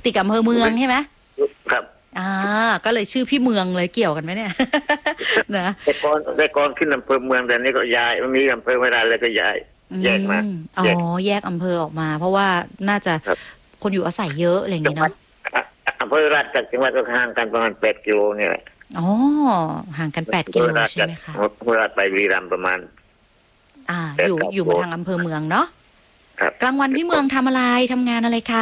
ติดกับอำเภอเมืองใช่ไหมครับก็เลยชื่อพี่เมืองเลยเกี่ยวกันไหมเนี่ย นะแต่ก่อนขึ้นอำเภอเมืองแต่นี้ก็ย้ายมันมีอำเภอไม่ได้เลยก็ย้ายแยกมาแยกอำเภอออกมา เพราะว่าน่าจะคนอยู่อาศัยเยอะอะไรอย่างเงี้ยเนาะอำเภอราชจากจังหวัดก็ห่างกันประมาณ8 กิโลเนี่ยแหละห่างกัน8 กิโลใช่ไหมคะอำเภอราชไปบุรีรัมย์ประมาณอยู่มาทางอำเภอเมืองเนาะครับกลางวันพี่เมืองทำอะไรทำงานอะไรคะ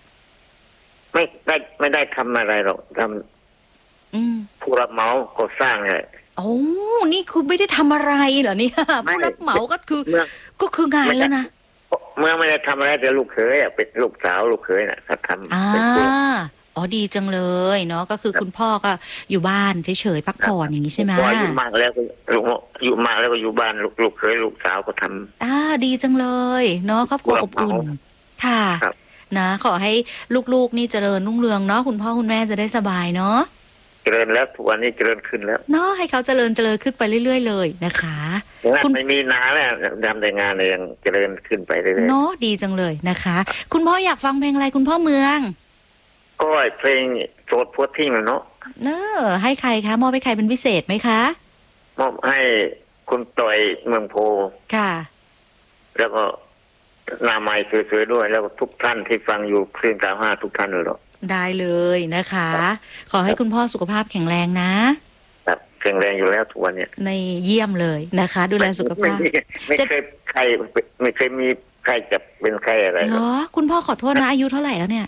ไม่ได้ทำอะไรหรอกทำผู้รับเหมาก่อสร้างเลยนี่คือไม่ได้ทำอะไรเหรอเนี่ยผู้รับเหมาก็คืองานแล้วนะเมื่อไม่ได้ทำอะไรแต่ลูกเขยเป็นลูกสาวลูกเขยน่ะเขาทำดีจังเลยเนาะก็คือคุณพ่อก็อยู่บ้านเฉยๆพักผ่อนอย่างนี้ใช่ไหมอายุมากแล้วก็อยู่มากแล้วก็อยู่บ้านลูกเขยลูกสาวก็ทำดีจังเลยเนาะครอบครัวอบอุ่นค่ะนะขอให้ลูกๆนี่เจริญรุ่งเรืองเนาะคุณพ่อคุณแม่จะได้สบายเนาะเจริญแล้วทุกวันนี้เจริญขึ้นแล้วเนาะให้เขาเจริญขึ้นไปเรื่อยๆเลยนะคะคุณไม่มีนาแล้วทำแต่งานเลยยังเจริญขึ้นไปเรื่อยๆเนาะดีจังเลยนะคะคุณพ่ออยากฟังเพลงอะไรคุณพ่อเมืองก็เพลงโสดพัวทิ้งเนาะให้ใครคะมอบให้ใครเป็นพิเศษไหมคะมอบให้คุณต่อยเมืองโพค่ะแล้วก็นาไม้สวยๆด้วยแล้วก็ทุกท่านที่ฟังอยู่คลื่น95ทุกท่านเลยหรอได้เลยนะคะขอให้คุณพ่อสุขภาพแข็งแรงนะครับแข็งแรงอยู่แล้วทุกวันเนี่ยในเยี่ยมเลยนะคะดูแลสุขภาพไม่เคยมีใครจะเป็นใครอะไรเหรอคุณพ่อขอโทษนะอายุเท่าไหร่แล้วเนี่ย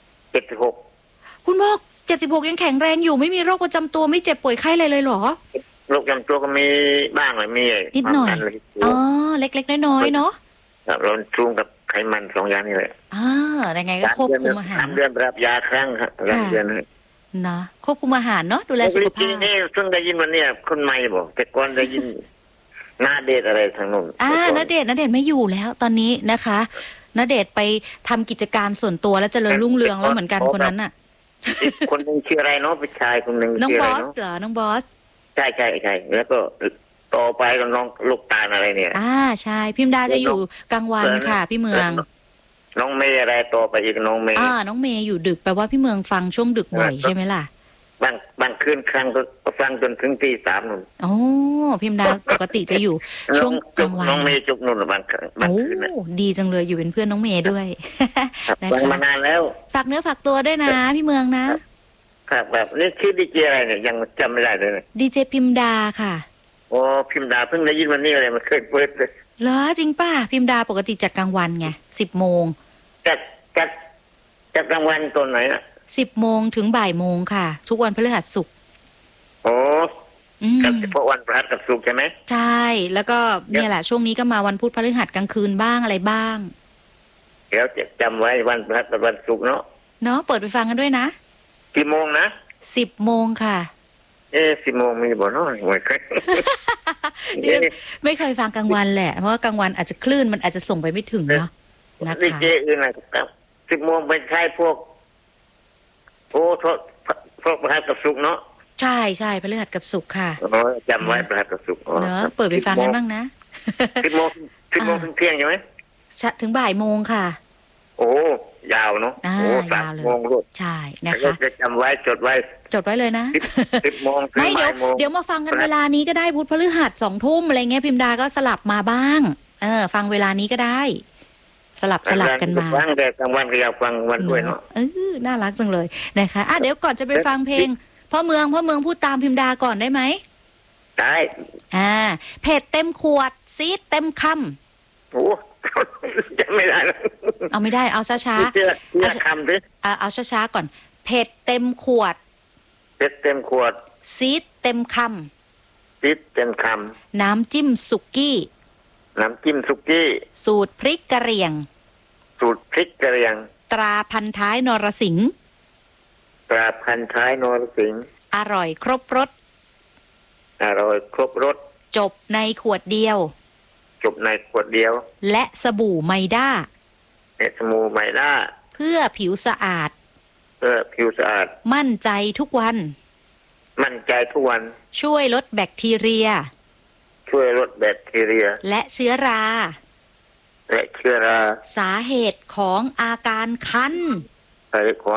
76 คุณพ่อ76ยังแข็งแรงอยู่ไม่มีโรคประจำตัวไม่เจ็บป่วยไข้อะไรเลยเหรอโรคประจำตัวก็มีบ้างเลยมีนิดหน่อยเล็กๆน้อยๆเนาะเราสูงกับไขมัน2 อย่างนี่แหละยังไงก็ควบคุมอาหาร 3 เดือนรับยาครั้งครับ3 เดือนนะควบคุมอาหารเนาะดูแลสุขภาพนี่เพิ่งได้ยินวันนี้คนใหม่บอกแต่ก่อนได้ยินณเดชน์อะไรทางนู้นณเดชน์ไม่อยู่แล้วตอนนี้นะคะณเดชน์ไปทำกิจการส่วนตัวแล้วเจริญรุ่งเรืองแล้วเหมือนกันคนนั้นน่ะคนนึงชื่ออะไรเนาะผู้ชายคนนึงน้องบอสเหรอน้องบอสใช่แล้วก็ต่อไปก็น้องลูกตาลอะไรเนี่ยใช่พิมดาจะอยู่กลางวันค่ะพี่เมืองน้องเมย์อะไรต่อไปอีกน้องเมย์น้องเมย์อยู่ดึกแปลว่าพี่เมืองฟังช่วงดึกบ่อยใช่ไหมล่ะบางคืนครั้งก็ฟังจนถึงตี 3นู่นพิมดาปกติจะอยู่ช่วงกลางวันน้องเมย์จุกนู่นบางคืนดีจังเลยอยู่เป็นเพื่อนน้องเมย์ด้วยนะคะมานานแล้วฝากเนื้อฝากตัวด้วยนะพี่เมืองนะครับแบบนี่ชื่อดีเจอะไรเนี่ยยังจำไม่ได้เลยดีเจพิมดาค่ะพิมดาเพิ่งได้ยินวันนี้อะไรมันเคยเปิดเลยเหรอจริงป่ะพิมดาปกติจัดกลางวันไง10 โมงจัดกลางวันตอนไหนอ่ะ 10 โมงถึงบ่ายโมงค่ะทุกวันพฤหัสศุกร์เฉพาะวันพฤหัสกับศุกร์ใช่ไหมใช่แล้วก็เนี่ยแหละช่วงนี้ก็มาวันพุธพฤหัสกลางคืนบ้างอะไรบ้างเดี๋ยวจะจำไว้วันพฤหัสกับวันศุกร์เนาะเปิดไปฟังกันด้วยนะกี่โมงนะ 10 โมงค่ะ 10 โมงมีบ่เนาะไม่เคยไม่เคยฟังกลางวันแหละเพราะว่ากลางวันอาจจะคลื่นมันอาจจะส่งไปไม่ถึงเนาะนะคะดีเจอื่นนะครับ10 โมงเป็นใช่พวกพวกพฤหัสกับศุกร์เนาะใช่พฤหัสกับศุกร์ค่ะจำไว้พฤหัสกับศุกร์เนาะเปิดไปฟังกันบ้างนะ 10 โมงถึงเที่ยงใช่ไหมถึงบ่ายโมงค่ะยาวเนาะ 3 โมงรถใช่นะคะจะจำไว้จดไว้เลยนะ 10 โมงถึงบ่ายโมงเดี๋ยวมาฟังกันเวลานี้ก็ได้พุธพฤหัส2 ทุ่มอะไรเงี้ยพิมดาก็สลับมาบ้างฟังเวลานี้ก็ได้สลับกันมาฟังแต่กลางวันก็อยากฟังวันด้วยเนาะน่ารักจังเลยนะคะเดี๋ยวก่อนจะไปฟังเพลงพ่อเมืองพูดตามพิมดาก่อนได้ไหมได้เผ็ดเต็มขวดซีดเต็มคำจะไม่ได้เอาไม่ได้เอาช้าๆคำดิเอาช้าๆก่อนเผ็ดเต็มขวดซีดเต็มคำน้ำจิ้มสุกี้สูตรพริกกะเหรี่ยงตราพันท้ายนรสิงห์อร่อยครบรสจบในขวดเดียวและสบู่ไมด้าเพื่อผิวสะอาดมั่นใจทุกวันช่วยลดแบคทีเรียและเชื้อราสาเหตุของอาการคัน